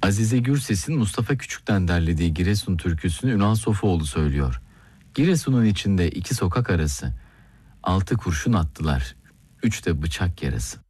Azize Gürses'in Mustafa Küçük'ten derlediği Giresun türküsünü Ünal Sofuoğlu söylüyor. Giresun'un içinde iki sokak arası, 6 kurşun attılar, 3 de bıçak yarası.